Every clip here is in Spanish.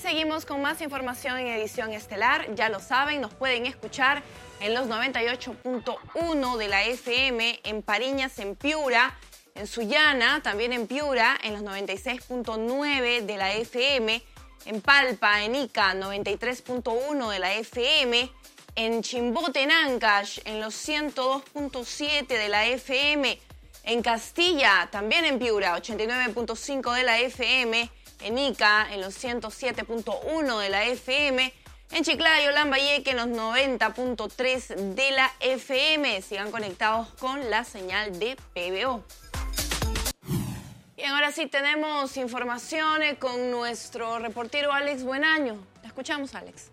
seguimos con más información en edición estelar. Ya lo saben, nos pueden escuchar en los 98.1 de la FM, en Pariñas, en Piura, en Sullana, también en Piura, en los 96.9 de la FM, en Palpa, en Ica, 93.1 de la FM, en Chimbote, en Ancash, en los 102.7 de la FM, en Castilla, también en Piura, 89.5 de la FM, en Ica, en los 107.1 de la FM, en Chiclayo, Lambayeque, en los 90.3 de la FM. Sigan conectados con la señal de PBO. Bien, ahora sí tenemos información con nuestro reportero Alex Buenaño. Te escuchamos, Alex.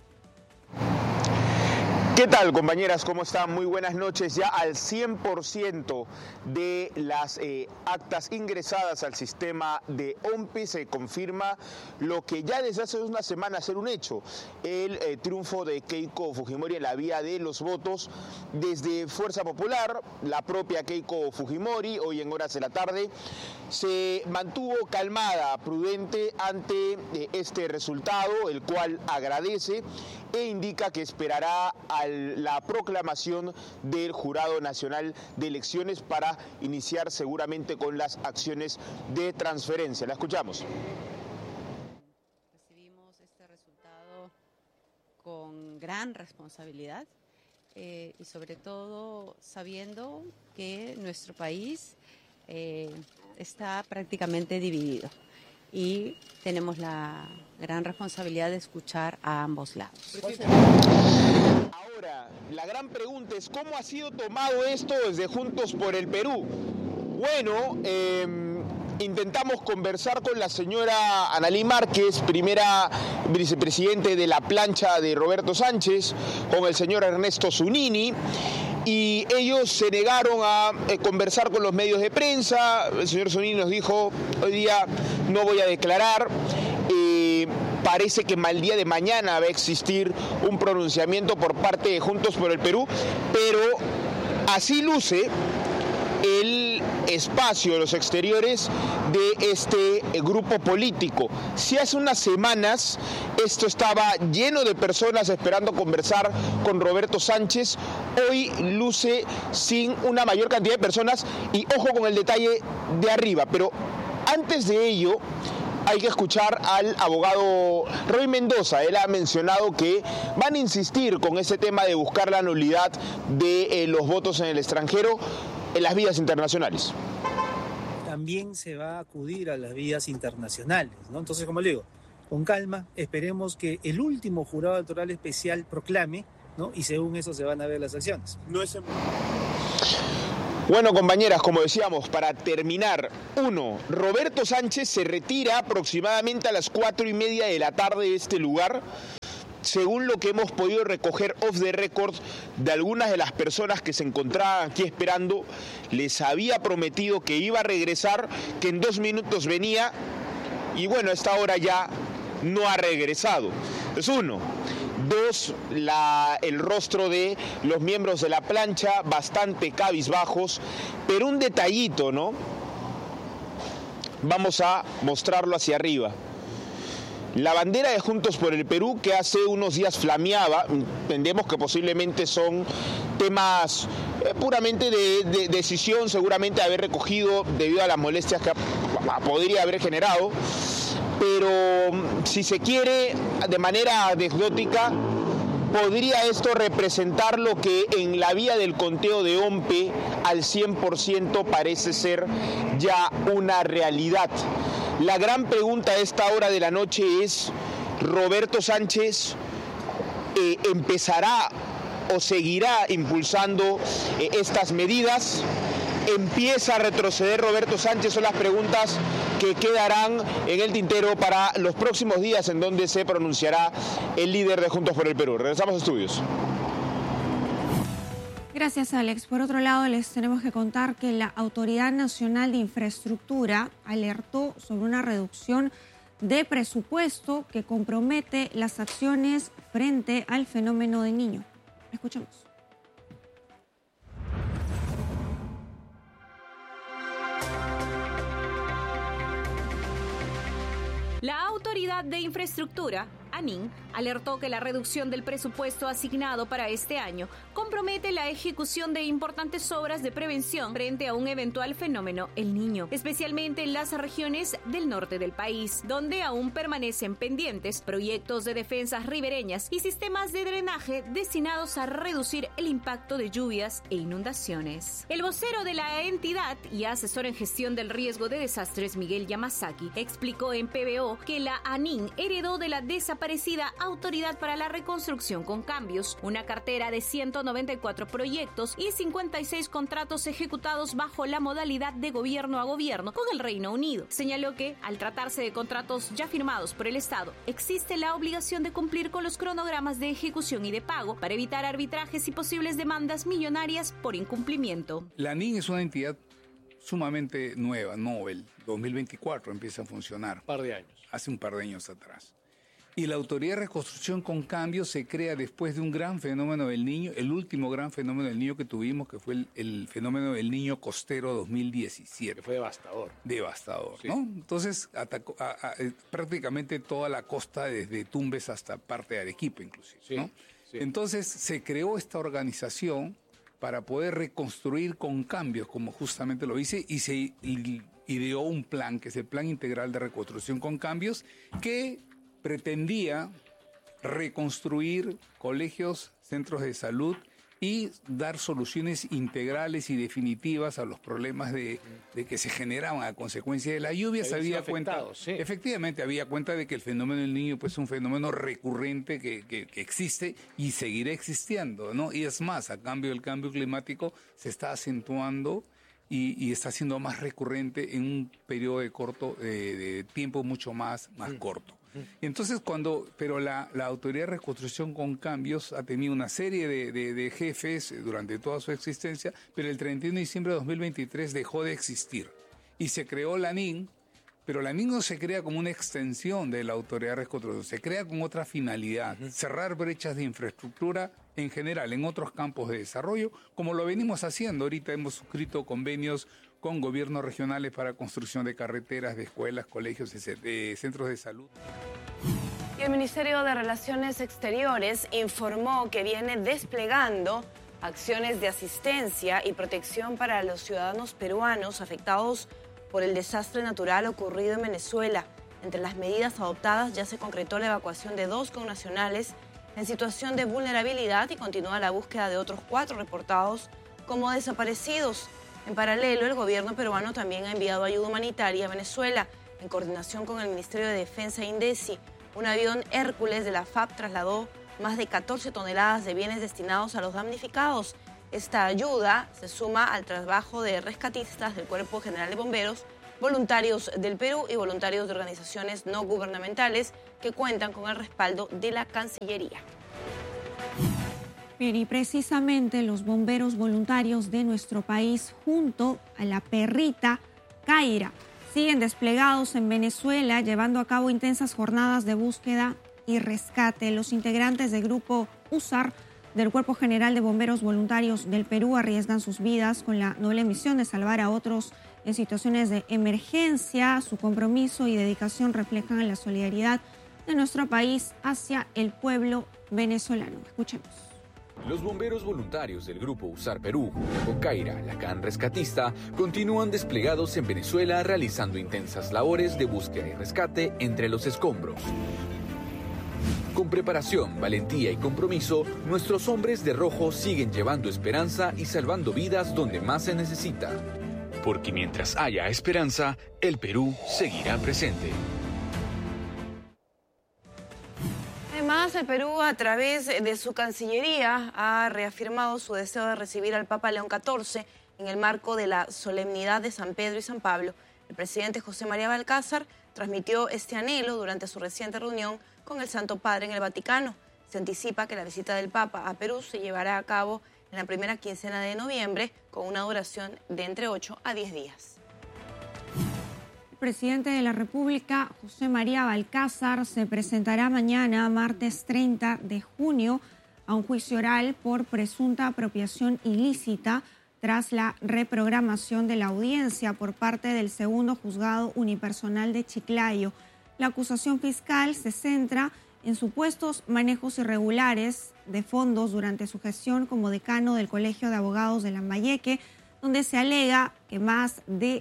¿Qué tal, compañeras? ¿Cómo están? Muy buenas noches. Ya al 100% de las actas ingresadas al sistema de OMPE se confirma lo que ya desde hace una semana era un hecho, el triunfo de Keiko Fujimori en la vía de los votos. Desde Fuerza Popular, la propia Keiko Fujimori, hoy en horas de la tarde, se mantuvo calmada, prudente ante este resultado, el cual agradece e indica que esperará a la proclamación del Jurado Nacional de Elecciones para iniciar seguramente con las acciones de transferencia. La escuchamos. Recibimos este resultado con gran responsabilidad y sobre todo sabiendo que nuestro país está prácticamente dividido y tenemos la gran responsabilidad de escuchar a ambos lados. Ahora, la gran pregunta es ¿cómo ha sido tomado esto desde Juntos por el Perú? Bueno, intentamos conversar con la señora Analí Márquez, primera vicepresidente de la plancha de Roberto Sánchez, con el señor Ernesto Zunini, y ellos se negaron a conversar con los medios de prensa. El señor Zunini nos dijo, hoy día no voy a declarar. Parece que el día de mañana va a existir un pronunciamiento por parte de Juntos por el Perú, pero así luce el espacio, los exteriores de este grupo político. Si hace unas semanas esto estaba lleno de personas esperando conversar con Roberto Sánchez, hoy luce sin una mayor cantidad de personas y ojo con el detalle de arriba. Pero antes de ello hay que escuchar al abogado Roy Mendoza. Él ha mencionado que van a insistir con ese tema de buscar la nulidad de los votos en el extranjero en las vías internacionales. También se va a acudir a las vías internacionales, ¿no? Entonces, como le digo, con calma, esperemos que el último jurado electoral especial proclame, ¿no? Y según eso se van a ver las acciones. No es Bueno, compañeras, como decíamos, para terminar, Roberto Sánchez se retira aproximadamente a las 4:30 de la tarde de este lugar. Según lo que hemos podido recoger off the record de algunas de las personas que se encontraban aquí esperando, les había prometido que iba a regresar, que en 2 minutos venía, y bueno, a esta hora ya no ha regresado. Es uno. 2, el rostro de los miembros de la plancha, bastante cabizbajos, pero un detallito, ¿no? Vamos a mostrarlo hacia arriba. La bandera de Juntos por el Perú, que hace unos días flameaba, entendemos que posiblemente son temas puramente de decisión, seguramente haber recogido debido a las molestias que podría haber generado, pero si se quiere, de manera anecdótica, podría esto representar lo que en la vía del conteo de OMPE al 100% parece ser ya una realidad. La gran pregunta a esta hora de la noche es, ¿Roberto Sánchez empezará o seguirá impulsando estas medidas? ¿Empieza a retroceder Roberto Sánchez? Son las preguntas que quedarán en el tintero para los próximos días en donde se pronunciará el líder de Juntos por el Perú. Regresamos a estudios. Gracias, Alex. Por otro lado, les tenemos que contar que la Autoridad Nacional de Infraestructura alertó sobre una reducción de presupuesto que compromete las acciones frente al fenómeno del Niño. Escuchemos. La Autoridad de Infraestructura, ANIN, alertó que la reducción del presupuesto asignado para este año compromete la ejecución de importantes obras de prevención frente a un eventual fenómeno El Niño, especialmente en las regiones del norte del país, donde aún permanecen pendientes proyectos de defensas ribereñas y sistemas de drenaje destinados a reducir el impacto de lluvias e inundaciones. El vocero de la entidad y asesor en gestión del riesgo de desastres, Miguel Yamasaki, explicó en PBO que la ANIN heredó de la desaparecida Autoridad para la Reconstrucción con Cambios una cartera de 194 proyectos y 56 contratos ejecutados bajo la modalidad de gobierno a gobierno con el Reino Unido. Señaló que, al tratarse de contratos ya firmados por el Estado, existe la obligación de cumplir con los cronogramas de ejecución y de pago para evitar arbitrajes y posibles demandas millonarias por incumplimiento. La ANIN es una entidad sumamente nueva, novel. 2024 empieza a funcionar. Hace un par de años atrás. Y la Autoridad de Reconstrucción con Cambios se crea después de un gran fenómeno del Niño, el último gran fenómeno del Niño que tuvimos, que fue el fenómeno del Niño costero 2017. Que fue devastador. Devastador, sí. ¿no? Entonces atacó prácticamente toda la costa, desde Tumbes hasta parte de Arequipa, inclusive, sí, ¿no? Sí. Entonces se creó esta organización para poder reconstruir con cambios, como justamente lo hice, y se ideó un plan, que es el Plan Integral de Reconstrucción con Cambios, que pretendía reconstruir colegios, centros de salud y dar soluciones integrales y definitivas a los problemas de que se generaban a consecuencia de la lluvia. Se había cuenta, sí. Efectivamente, había cuenta de que el fenómeno del Niño pues, es un fenómeno recurrente que existe y seguirá existiendo, ¿no? Y es más, a cambio del cambio climático se está acentuando y está siendo más recurrente en un periodo de tiempo mucho más corto. Entonces, pero la Autoridad de Reconstrucción con Cambios ha tenido una serie de jefes durante toda su existencia, pero el 31 de diciembre de 2023 dejó de existir y se creó la ANIN, pero la ANIN no se crea como una extensión de la Autoridad de Reconstrucción, se crea con otra finalidad, cerrar brechas de infraestructura en general en otros campos de desarrollo, como lo venimos haciendo. Ahorita hemos suscrito convenios con gobiernos regionales para construcción de carreteras, de escuelas, colegios, de centros de salud. Y el Ministerio de Relaciones Exteriores informó que viene desplegando acciones de asistencia y protección para los ciudadanos peruanos afectados por el desastre natural ocurrido en Venezuela. Entre las medidas adoptadas ya se concretó la evacuación de 2 connacionales en situación de vulnerabilidad y continúa la búsqueda de otros 4 reportados como desaparecidos. En paralelo, el gobierno peruano también ha enviado ayuda humanitaria a Venezuela. En coordinación con el Ministerio de Defensa e INDECI, un avión Hércules de la FAP trasladó más de 14 toneladas de bienes destinados a los damnificados. Esta ayuda se suma al trabajo de rescatistas del Cuerpo General de Bomberos, voluntarios del Perú y voluntarios de organizaciones no gubernamentales que cuentan con el respaldo de la Cancillería. Bien, y precisamente los bomberos voluntarios de nuestro país, junto a la perrita Kaira, siguen desplegados en Venezuela, llevando a cabo intensas jornadas de búsqueda y rescate. Los integrantes del grupo USAR del Cuerpo General de Bomberos Voluntarios del Perú arriesgan sus vidas con la noble misión de salvar a otros en situaciones de emergencia. Su compromiso y dedicación reflejan la solidaridad de nuestro país hacia el pueblo venezolano. Escuchemos. Los bomberos voluntarios del Grupo USAR Perú, junto con Kaira, la can rescatista, continúan desplegados en Venezuela realizando intensas labores de búsqueda y rescate entre los escombros. Con preparación, valentía y compromiso, nuestros hombres de rojo siguen llevando esperanza y salvando vidas donde más se necesita. Porque mientras haya esperanza, el Perú seguirá presente. Además, el Perú, a través de su Cancillería, ha reafirmado su deseo de recibir al Papa León XIV en el marco de la solemnidad de San Pedro y San Pablo. El presidente José María Balcázar transmitió este anhelo durante su reciente reunión con el Santo Padre en el Vaticano. Se anticipa que la visita del Papa a Perú se llevará a cabo en la primera quincena de noviembre, con una duración de entre 8 a 10 días. El presidente de la República, José María Balcázar, se presentará mañana, martes 30 de junio, a un juicio oral por presunta apropiación ilícita tras la reprogramación de la audiencia por parte del segundo juzgado unipersonal de Chiclayo. La acusación fiscal se centra en supuestos manejos irregulares de fondos durante su gestión como decano del Colegio de Abogados de Lambayeque, donde se alega que más de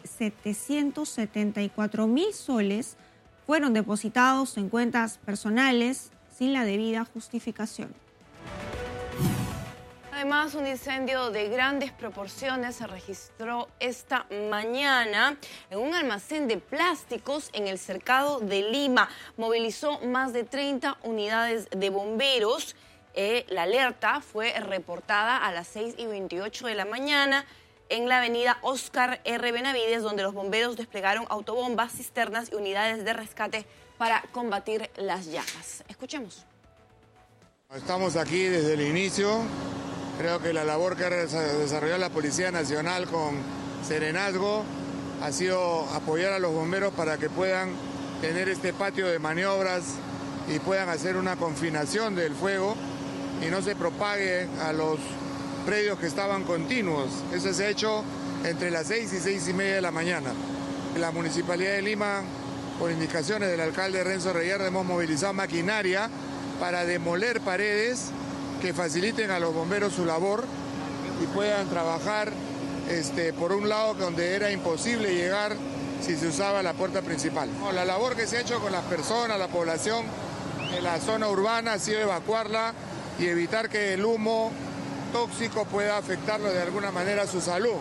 774.000 soles fueron depositados en cuentas personales sin la debida justificación. Además, un incendio de grandes proporciones se registró esta mañana en un almacén de plásticos en el cercado de Lima. Movilizó más de 30 unidades de bomberos. La alerta fue reportada a las 6:28 de la mañana en la avenida Óscar R. Benavides, donde los bomberos desplegaron autobombas, cisternas y unidades de rescate para combatir las llamas. Escuchemos. Estamos aquí desde el inicio. Creo que la labor que ha desarrollado la Policía Nacional con serenazgo ha sido apoyar a los bomberos para que puedan tener este patio de maniobras y puedan hacer una confinación del fuego y no se propague a los predios que estaban continuos. Eso se ha hecho entre las 6 y 6:30 de la mañana. La Municipalidad de Lima, por indicaciones del alcalde Renzo Reyerda, hemos movilizado maquinaria para demoler paredes que faciliten a los bomberos su labor y puedan trabajar por un lado donde era imposible llegar si se usaba la puerta principal. La labor que se ha hecho con las personas, la población de la zona urbana ha sido evacuarla y evitar que el humo tóxico pueda afectarlo de alguna manera a su salud.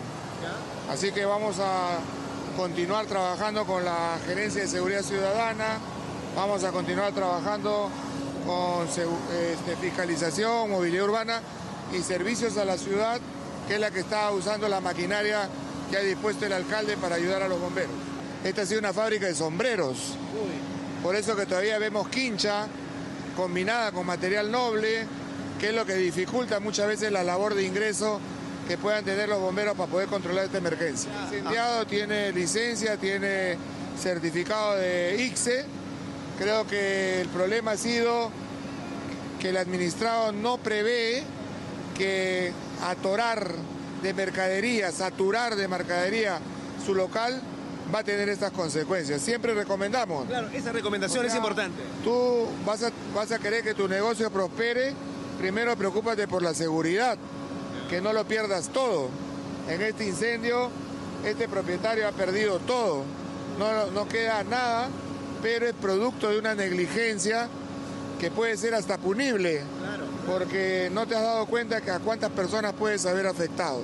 Así que vamos a continuar trabajando con la Gerencia de Seguridad Ciudadana, vamos a continuar trabajando con fiscalización, movilidad urbana y servicios a la ciudad, que es la que está usando la maquinaria que ha dispuesto el alcalde para ayudar a los bomberos. Esta ha sido una fábrica de sombreros, por eso que todavía vemos quincha combinada con material noble, que es lo que dificulta muchas veces la labor de ingreso que puedan tener los bomberos para poder controlar esta emergencia. El incendiado tiene licencia, tiene certificado de ICSE. Creo que el problema ha sido que el administrado no prevé que atorar de mercadería, saturar de mercadería su local va a tener estas consecuencias. Siempre recomendamos. Claro, esa recomendación es importante. Tú vas a querer que tu negocio prospere, primero preocúpate por la seguridad, que no lo pierdas todo. En este incendio, este propietario ha perdido todo, no queda nada, pero es producto de una negligencia que puede ser hasta punible, claro, porque no te has dado cuenta que a cuántas personas puedes haber afectado.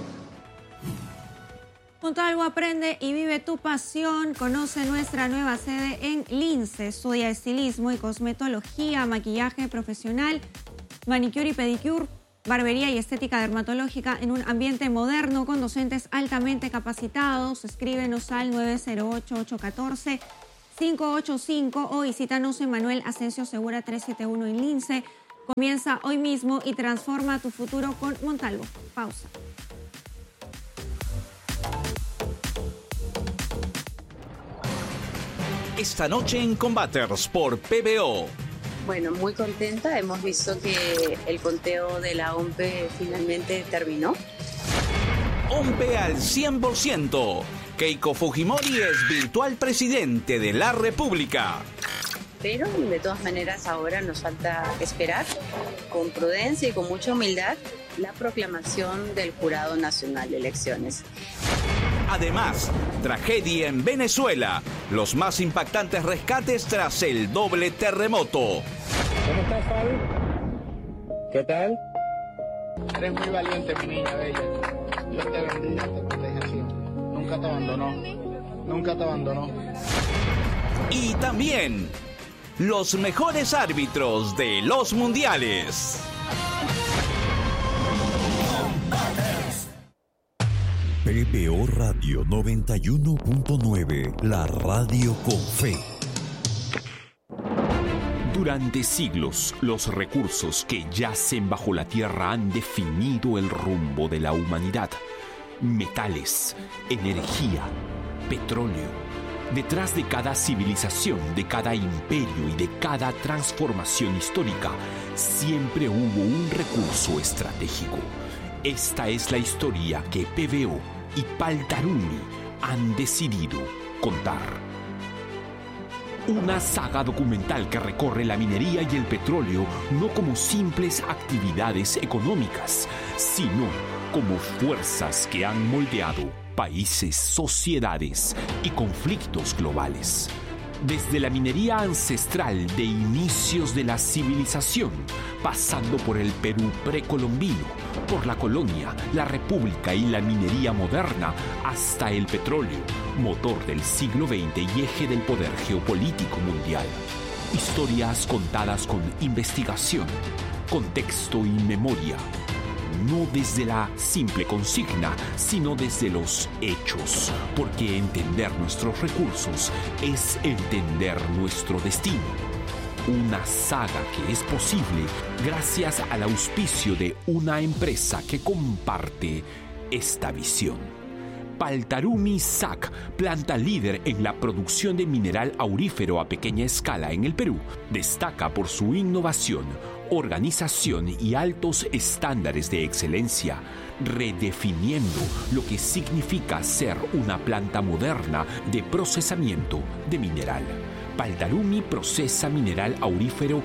Montalvo, aprende y vive tu pasión. Conoce nuestra nueva sede en Lince. Estudia estilismo y cosmetología, maquillaje profesional, manicure y pedicure, barbería y estética dermatológica en un ambiente moderno con docentes altamente capacitados. Escríbenos al 908-814-585 o visítanos en Manuel Asensio Segura 371 en Lince. Comienza hoy mismo y transforma tu futuro con Montalvo. Pausa. Esta noche en Combaters por PBO. Bueno, muy contenta. Hemos visto que el conteo de la OMPE finalmente terminó. OMPE al 100%. Keiko Fujimori es virtual presidente de la República. Pero de todas maneras ahora nos falta esperar con prudencia y con mucha humildad la proclamación del Jurado Nacional de Elecciones. Además, tragedia en Venezuela. Los más impactantes rescates tras el doble terremoto. ¿Cómo estás, Fabi? ¿Qué tal? Eres muy valiente, mi niña bella. Dios te bendiga, te proteja siempre. Nunca te abandonó. Nunca te abandonó. Y también los mejores árbitros de los mundiales. PBO Radio 91.9, la radio con fe. Durante siglos, los recursos que yacen bajo la tierra han definido el rumbo de la humanidad. Metales, energía, petróleo. Detrás de cada civilización, de cada imperio y de cada transformación histórica, siempre hubo un recurso estratégico. Esta es la historia que PBO y Paltaruni han decidido contar. Una saga documental que recorre la minería y el petróleo no como simples actividades económicas, sino como fuerzas que han moldeado países, sociedades y conflictos globales. Desde la minería ancestral de inicios de la civilización, pasando por el Perú precolombino, por la colonia, la república y la minería moderna, hasta el petróleo, motor del siglo XX y eje del poder geopolítico mundial. Historias contadas con investigación, contexto y memoria. No desde la simple consigna, sino desde los hechos, porque entender nuestros recursos es entender nuestro destino. Una saga que es posible gracias al auspicio de una empresa que comparte esta visión. Paltarumi SAC, planta líder en la producción de mineral aurífero a pequeña escala en el Perú, destaca por su innovación, organización y altos estándares de excelencia, redefiniendo lo que significa ser una planta moderna de procesamiento de mineral. Paltarumi procesa mineral aurífero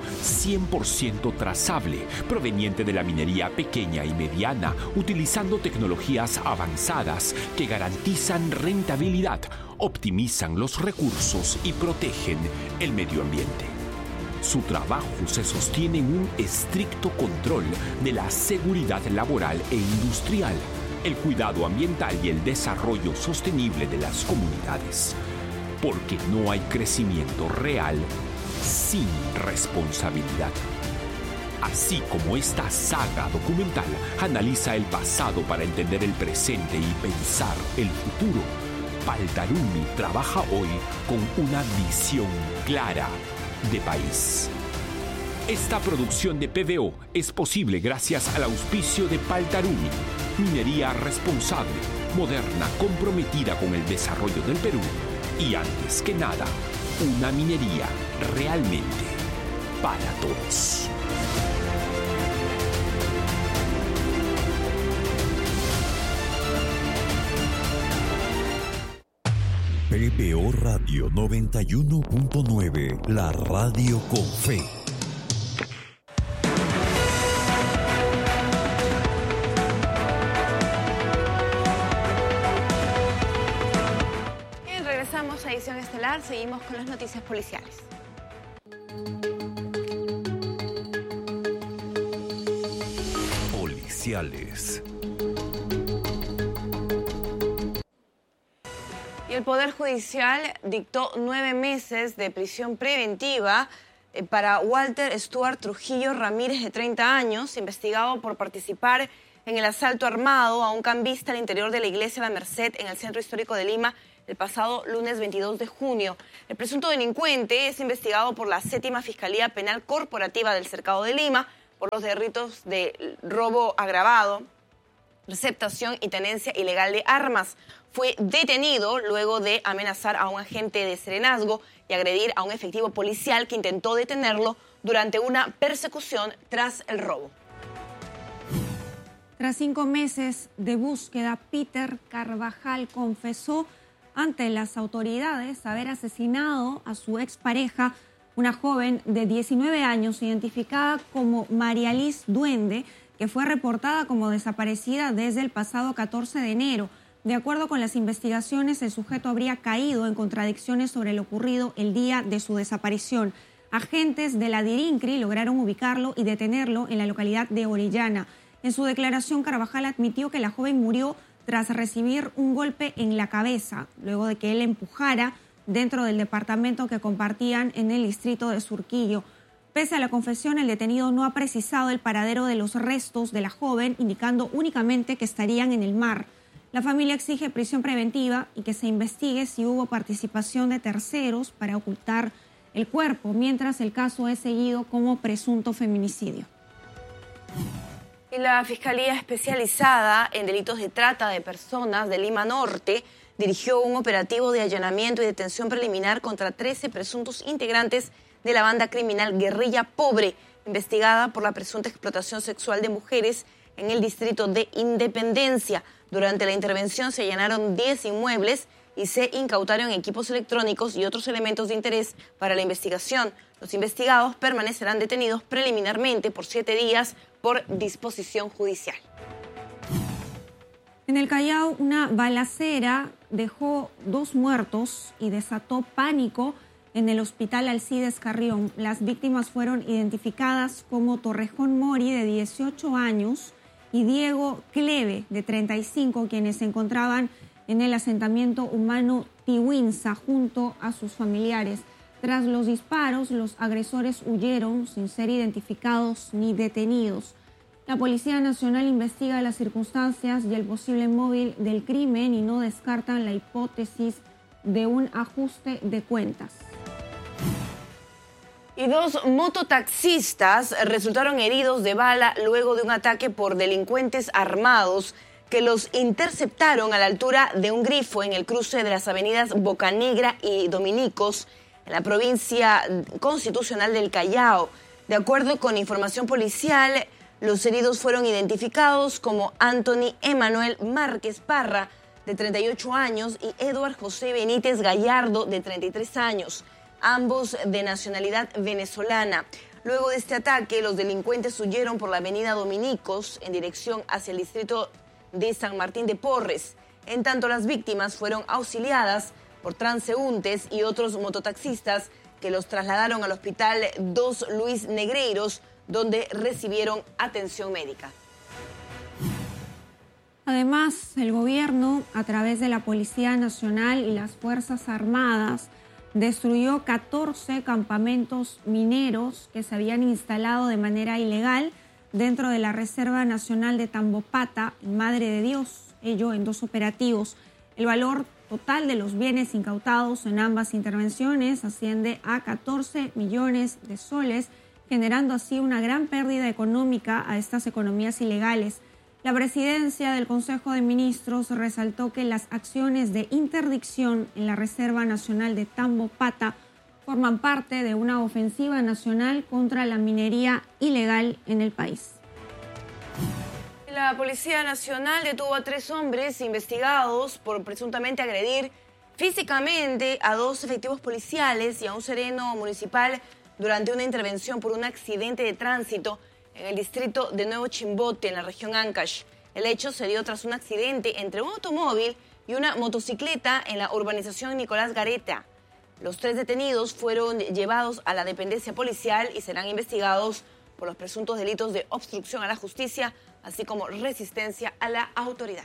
100% trazable, proveniente de la minería pequeña y mediana, utilizando tecnologías avanzadas que garantizan rentabilidad, optimizan los recursos y protegen el medio ambiente. Su trabajo se sostiene en un estricto control de la seguridad laboral e industrial, el cuidado ambiental y el desarrollo sostenible de las comunidades. Porque no hay crecimiento real sin responsabilidad. Así como esta saga documental analiza el pasado para entender el presente y pensar el futuro, Paltarumi trabaja hoy con una visión clara de país. Esta producción de PVO es posible gracias al auspicio de Paltarumi, minería responsable, moderna, comprometida con el desarrollo del Perú y, antes que nada, una minería realmente para todos. PBO Radio 91.9, la radio con fe. Bien, regresamos a Edición Estelar, seguimos con las noticias policiales. Policiales. El Poder Judicial dictó 9 meses de prisión preventiva para Walter Stuart Trujillo Ramírez, de 30 años, investigado por participar en el asalto armado a un cambista al interior de la iglesia La Merced en el centro histórico de Lima el pasado lunes 22 de junio. El presunto delincuente es investigado por la 7ª Fiscalía Penal Corporativa del Cercado de Lima por los delitos de robo agravado, receptación y tenencia ilegal de armas. Fue detenido luego de amenazar a un agente de serenazgo y agredir a un efectivo policial que intentó detenerlo durante una persecución tras el robo. Tras 5 meses de búsqueda, Peter Carvajal confesó ante las autoridades haber asesinado a su expareja, una joven de 19 años identificada como María Liz Duende, que fue reportada como desaparecida desde el pasado 14 de enero. De acuerdo con las investigaciones, el sujeto habría caído en contradicciones sobre lo ocurrido el día de su desaparición. Agentes de la DIRINCRI lograron ubicarlo y detenerlo en la localidad de Orellana. En su declaración, Carvajal admitió que la joven murió tras recibir un golpe en la cabeza, luego de que él empujara dentro del departamento que compartían en el distrito de Surquillo. Pese a la confesión, el detenido no ha precisado el paradero de los restos de la joven, indicando únicamente que estarían en el mar. La familia exige prisión preventiva y que se investigue si hubo participación de terceros para ocultar el cuerpo, mientras el caso es seguido como presunto feminicidio. Y la Fiscalía Especializada en Delitos de Trata de Personas de Lima Norte dirigió un operativo de allanamiento y detención preliminar contra 13 presuntos integrantes de la banda criminal Guerrilla Pobre, investigada por la presunta explotación sexual de mujeres en el distrito de Independencia. Durante la intervención se allanaron 10 inmuebles y se incautaron equipos electrónicos y otros elementos de interés para la investigación. Los investigados permanecerán detenidos preliminarmente por 7 días por disposición judicial. En el Callao, una balacera dejó 2 muertos y desató pánico en el hospital Alcides Carrión. Las víctimas fueron identificadas como Torrejón Mori, de 18 años, y Diego Cleve, de 35, quienes se encontraban en el asentamiento humano Tihuinza junto a sus familiares. Tras los disparos, los agresores huyeron sin ser identificados ni detenidos. La Policía Nacional investiga las circunstancias y el posible móvil del crimen y no descartan la hipótesis de un ajuste de cuentas. Y 2 mototaxistas resultaron heridos de bala luego de un ataque por delincuentes armados que los interceptaron a la altura de un grifo en el cruce de las avenidas Bocanegra y Dominicos, en la provincia constitucional del Callao. De acuerdo con información policial, los heridos fueron identificados como Anthony Emanuel Márquez Parra, de 38 años, y Eduard José Benítez Gallardo, de 33 años, ambos de nacionalidad venezolana. Luego de este ataque, los delincuentes huyeron por la avenida Dominicos en dirección hacia el distrito de San Martín de Porres. En tanto, las víctimas fueron auxiliadas por transeúntes y otros mototaxistas que los trasladaron al hospital 2 Luis Negreiros, donde recibieron atención médica. Además, el gobierno, a través de la Policía Nacional y las Fuerzas Armadas, destruyó 14 campamentos mineros que se habían instalado de manera ilegal dentro de la Reserva Nacional de Tambopata, en Madre de Dios, ello en 2 operativos. El valor total de los bienes incautados en ambas intervenciones asciende a 14 millones de soles, generando así una gran pérdida económica a estas economías ilegales. La presidencia del Consejo de Ministros resaltó que las acciones de interdicción en la Reserva Nacional de Tambopata forman parte de una ofensiva nacional contra la minería ilegal en el país. La Policía Nacional detuvo a 3 hombres investigados por presuntamente agredir físicamente a 2 efectivos policiales y a un sereno municipal durante una intervención por un accidente de tránsito en el distrito de Nuevo Chimbote, en la región Ancash. El hecho se dio tras un accidente entre un automóvil y una motocicleta en la urbanización Nicolás Gareta. Los 3 detenidos fueron llevados a la dependencia policial y serán investigados por los presuntos delitos de obstrucción a la justicia, así como resistencia a la autoridad.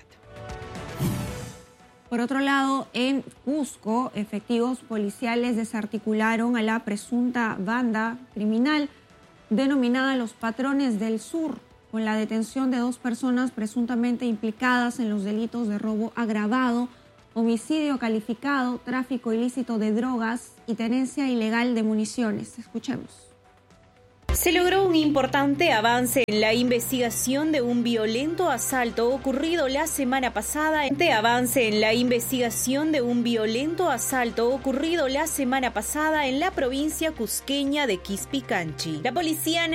Por otro lado, en Cusco, efectivos policiales desarticularon a la presunta banda criminal denominada Los Patrones del Sur, con la detención de 2 personas presuntamente implicadas en los delitos de robo agravado, homicidio calificado, tráfico ilícito de drogas y tenencia ilegal de municiones. Escuchemos. Se logró un importante avance en la investigación de un violento asalto ocurrido la semana pasada en la provincia cusqueña de Quispicanchi. La Policía